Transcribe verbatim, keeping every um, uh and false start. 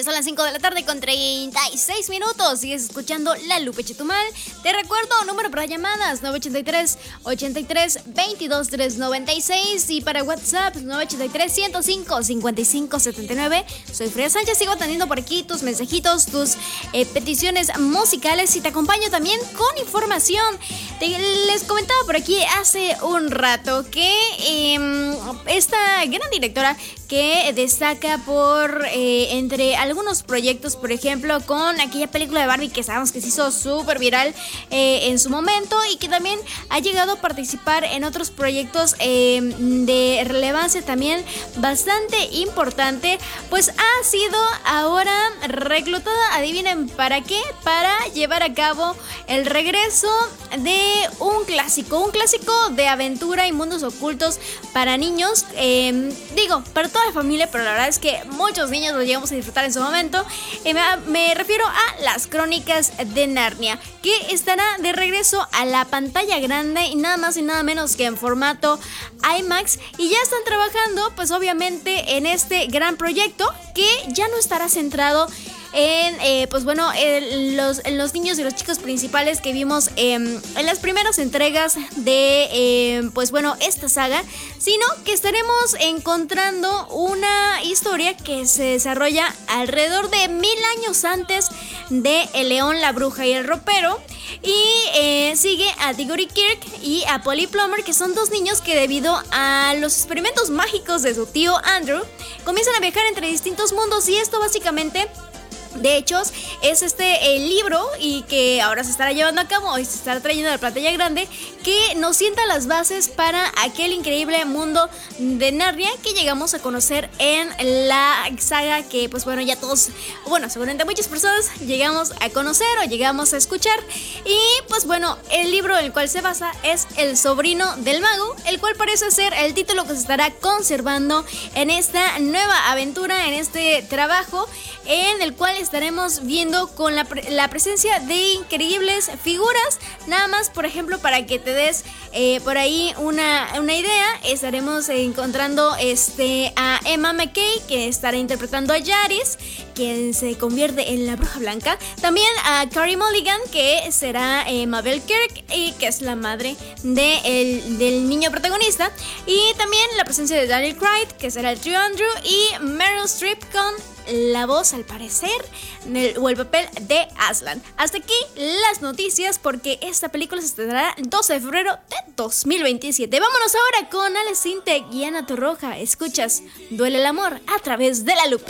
noches, son las cinco de la tarde con treinta y seis minutos. Sigues escuchando La Lupe Chetumal. Te recuerdo, número para llamadas nueve ocho tres, ochenta y tres, veintidós, trescientos noventa y seis y para WhatsApp nueve ocho tres, ciento cinco, cincuenta y cinco setenta y nueve. Soy Freya Sánchez, sigo atendiendo por aquí tus mensajitos, tus eh, peticiones musicales y te acompaño también con información. Te, les comentaba por aquí hace un rato que eh, esta gran directora que destaca por eh, entre algunos proyectos, por ejemplo, con aquella película de Barbie que sabemos que se hizo súper viral eh, en su momento y que también ha llegado a participar en otros proyectos eh, de relevancia también bastante importante, pues ha sido ahora reclutada, adivinen para qué, para llevar a cabo el regreso de un clásico, un clásico de aventura y mundos ocultos para niños, eh, digo, para toda la familia, pero la verdad es que muchos niños lo llegamos a disfrutar en su momento. Eh, me, me refiero a Las Crónicas de Narnia, que estará de regreso a la pantalla grande y nada más y nada menos que en formato IMAX, y ya están trabajando pues obviamente en este gran proyecto que ya no estará centrado en, eh, pues bueno, en los, en los niños y los chicos principales que vimos eh, en las primeras entregas de, eh, pues bueno, esta saga, sino que estaremos encontrando una historia que se desarrolla alrededor de mil años antes de El León, la Bruja y el Ropero, y eh, sigue a Diggory Kirk y a Polly Plummer, que son dos niños que debido a los experimentos mágicos de su tío Andrew comienzan a viajar entre distintos mundos, y esto básicamente de hechos es este el libro y que ahora se estará llevando a cabo y se estará trayendo a la pantalla grande, que nos sienta las bases para aquel increíble mundo de Narnia que llegamos a conocer en la saga que pues bueno ya todos, bueno seguramente muchas personas llegamos a conocer o llegamos a escuchar. Y pues bueno, el libro en el cual se basa es El Sobrino del Mago, el cual parece ser el título que se estará conservando en esta nueva aventura, en este trabajo en el cual estaremos viendo con la, pre- la presencia de increíbles figuras. Nada más, por ejemplo, para que te des eh, por ahí una, una idea, estaremos encontrando este, a Emma McKay, que estará interpretando a Yaris, quien se convierte en la Bruja Blanca. También a Carey Mulligan, que será eh, Mabel Kirk, y que es la madre de el, del niño protagonista. Y también la presencia de Daniel Craig, que será el tío Andrew, y Meryl Streep con la voz, al parecer, el, o el papel de Aslan. Hasta aquí las noticias, porque esta película se estrenará el doce de febrero de dos mil veintisiete. Vámonos ahora con Alex Sintek y Ana Torroja. Escuchas Duele el Amor a través de La Lupe.